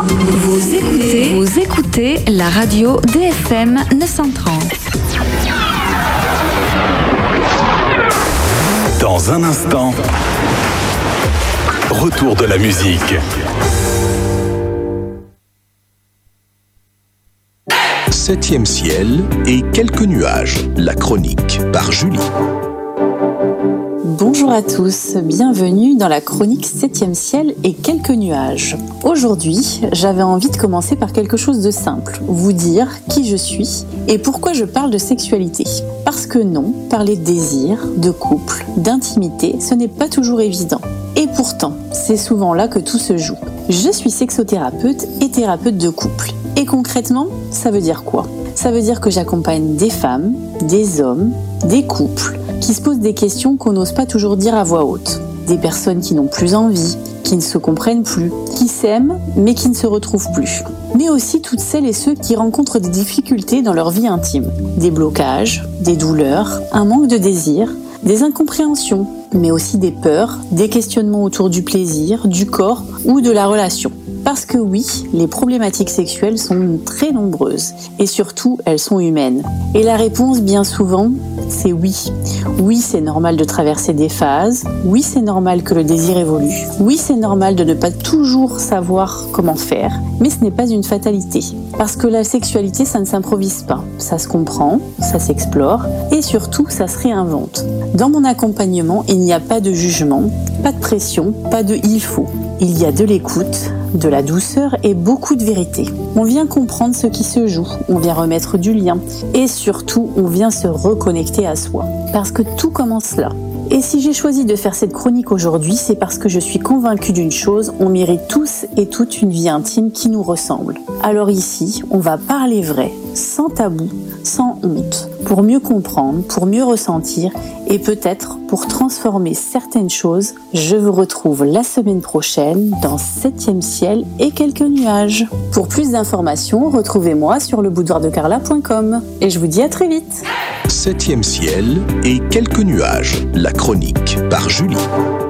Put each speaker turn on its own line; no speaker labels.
Vous écoutez la radio DFM 930.
Dans un instant, retour de la musique. Septième ciel et quelques nuages. La chronique par Julie.
Bonjour à tous, bienvenue dans la chronique 7e ciel et quelques nuages. Aujourd'hui, j'avais envie de commencer par quelque chose de simple, vous dire qui je suis et pourquoi je parle de sexualité. Parce que non, parler de désir, de couple, d'intimité, ce n'est pas toujours évident. Et pourtant, c'est souvent là que tout se joue. Je suis sexothérapeute et thérapeute de couple. Et concrètement, ça veut dire quoi ? Ça veut dire que j'accompagne des femmes, des hommes, des couples qui se posent des questions qu'on n'ose pas toujours dire à voix haute. Des personnes qui n'ont plus envie, qui ne se comprennent plus, qui s'aiment mais qui ne se retrouvent plus. Mais aussi toutes celles et ceux qui rencontrent des difficultés dans leur vie intime. Des blocages, des douleurs, un manque de désir, des incompréhensions, mais aussi des peurs, des questionnements autour du plaisir, du corps ou de la relation. Parce que oui, les problématiques sexuelles sont très nombreuses et surtout, elles sont humaines. Et la réponse, bien souvent, c'est oui. Oui, c'est normal de traverser des phases. Oui, c'est normal que le désir évolue. Oui, c'est normal de ne pas toujours savoir comment faire. Mais ce n'est pas une fatalité. Parce que la sexualité, ça ne s'improvise pas. Ça se comprend, ça s'explore et surtout, ça se réinvente. Dans mon accompagnement, il n'y a pas de jugement, pas de pression, pas de il faut. Il y a de l'écoute, de la douceur et beaucoup de vérité. On vient comprendre ce qui se joue, on vient remettre du lien et surtout, on vient se reconnecter à soi. Parce que tout commence là. Et si j'ai choisi de faire cette chronique aujourd'hui, c'est parce que je suis convaincue d'une chose, on mérite tous et toutes une vie intime qui nous ressemble. Alors ici, on va parler vrai, sans tabou, sans honte, pour mieux comprendre, pour mieux ressentir et peut-être pour transformer certaines choses. Je vous retrouve la semaine prochaine dans 7e ciel et quelques nuages. Pour plus d'informations, retrouvez-moi sur leboudoirdecarla.com et je vous dis à très vite.
7e ciel et quelques nuages. La chronique par Julie.